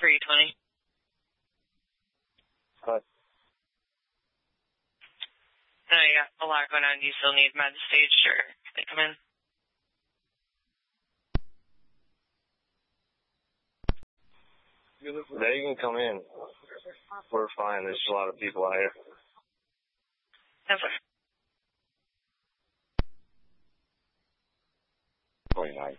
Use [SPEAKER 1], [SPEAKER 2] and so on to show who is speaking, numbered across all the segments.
[SPEAKER 1] 320.
[SPEAKER 2] Cut.
[SPEAKER 1] No, you got a lot going on. Do you still need med stage, or can they come in?
[SPEAKER 2] They can come in. We're fine. There's a lot of people out here.
[SPEAKER 1] Never.
[SPEAKER 3] 29.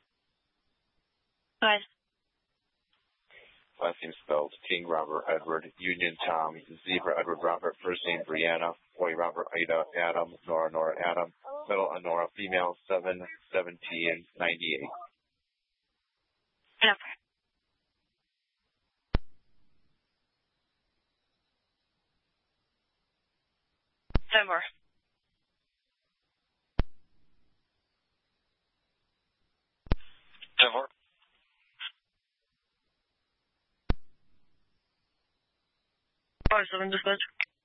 [SPEAKER 1] Go ahead.
[SPEAKER 3] Last name spelled King Robert Edward, Union Tom, Zebra Edward Robert, first name Brianna, Boy Robert Ida Adam, Nora Nora Adam, middle Nora, female 7/17/98.
[SPEAKER 1] Never. Never.
[SPEAKER 2] Never.
[SPEAKER 1] 5-7 dispatch.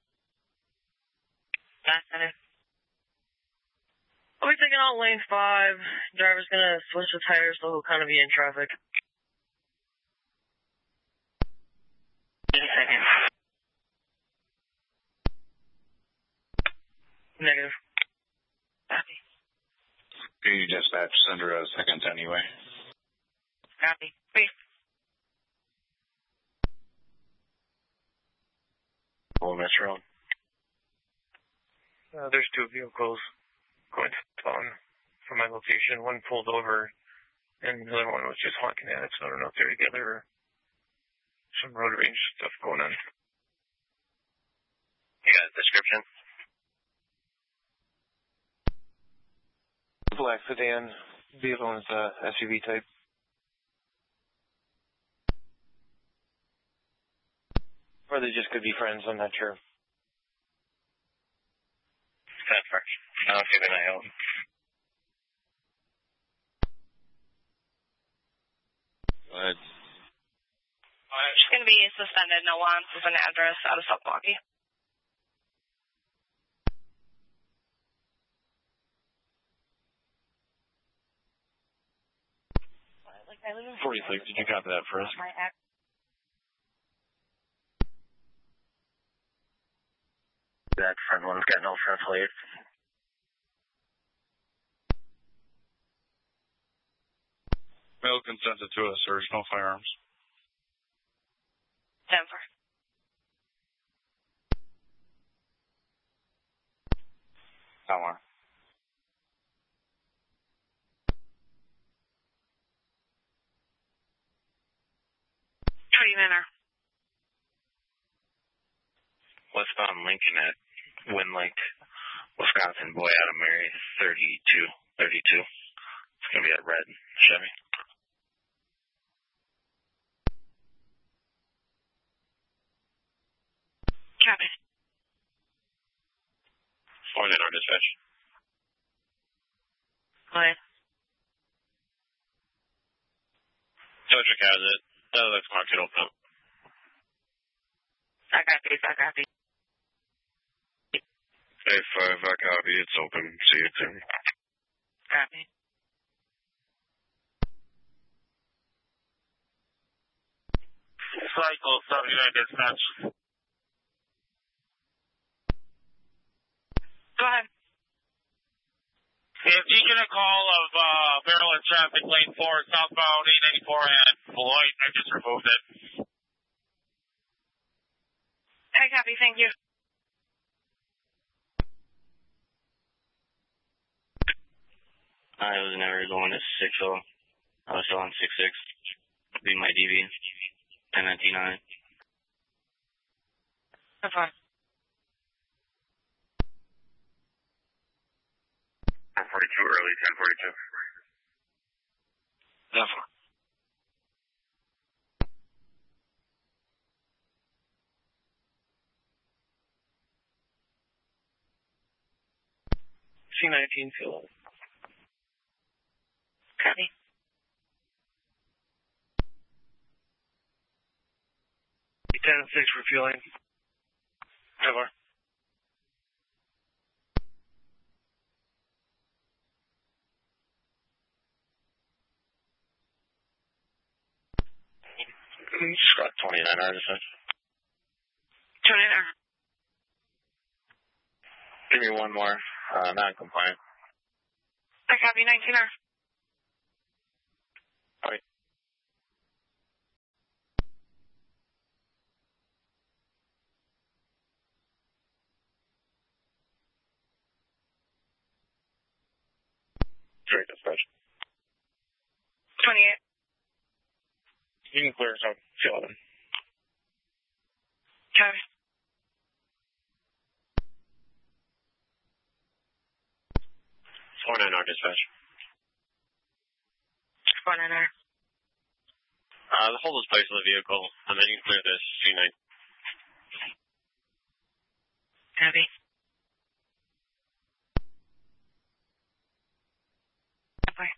[SPEAKER 1] That's it. I'll be taking out lane 5. Driver's gonna switch the tires, so he'll kind of be in traffic. Second. Negative. Copy.
[SPEAKER 2] You dispatch under a second anyway.
[SPEAKER 1] Copy. Brief.
[SPEAKER 2] Metro.
[SPEAKER 4] There's 2 vehicles going from my location. One pulled over, and the other one was just honking at it, so I don't know if they're together or some road rage stuff going on.
[SPEAKER 2] You got a description?
[SPEAKER 4] Black sedan. Vehicle is SUV type. Or they just could be friends, I'm not sure.
[SPEAKER 2] That's first. I'll keep an eye out. Go ahead.
[SPEAKER 1] She's going to be suspended. No wants with an address out of South Milwaukee. Like I live in
[SPEAKER 4] 46, did you copy that for us?
[SPEAKER 1] My ex.
[SPEAKER 2] That front one's got no front plate.
[SPEAKER 5] Mail consented to us. There's no firearms.
[SPEAKER 1] Denver.
[SPEAKER 2] Somewhere.
[SPEAKER 1] Trading in her.
[SPEAKER 2] Westbound Lincoln at Winlake, Wisconsin. Boy Adam Mary, 32. It's going to be a red Chevy.
[SPEAKER 1] Copy.
[SPEAKER 2] Point in our dispatch.
[SPEAKER 1] Go ahead.
[SPEAKER 2] Subject has it. Let's mark it open up.
[SPEAKER 1] I copy.
[SPEAKER 2] A5, I copy. It's open. See you soon.
[SPEAKER 1] Copy.
[SPEAKER 2] Cycle 79 dispatch.
[SPEAKER 1] Go ahead.
[SPEAKER 2] If you get a call of Maryland traffic lane 4, southbound 894 at Beloit, I just removed it.
[SPEAKER 1] I copy. Thank you.
[SPEAKER 2] I was never going to 6-0. I was still on 6-6. Be my DV. 1099.
[SPEAKER 1] Have fun.
[SPEAKER 2] 1042 early, 1042. Definitely.
[SPEAKER 4] C19 fuel.
[SPEAKER 1] Copy.
[SPEAKER 4] C10-6 refueling. Over.
[SPEAKER 2] Scott 29R dispatch.
[SPEAKER 1] 29R.
[SPEAKER 2] Give me one more, non-compliant.
[SPEAKER 1] I copy 19R.
[SPEAKER 2] Copy. Straight dispatch.
[SPEAKER 1] 28.
[SPEAKER 4] You can clear some 11.
[SPEAKER 1] Copy.
[SPEAKER 2] 49R dispatch.
[SPEAKER 1] 49R.
[SPEAKER 2] The hold is placed on the vehicle, and then you can clear this C9.
[SPEAKER 1] Copy. Bye.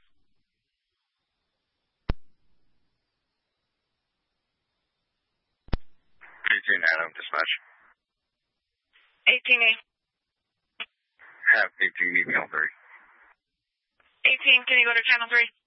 [SPEAKER 2] 18 Adam dispatch.
[SPEAKER 1] 18A.
[SPEAKER 2] Have 18 channel 3.
[SPEAKER 1] 18, can you go to channel 3?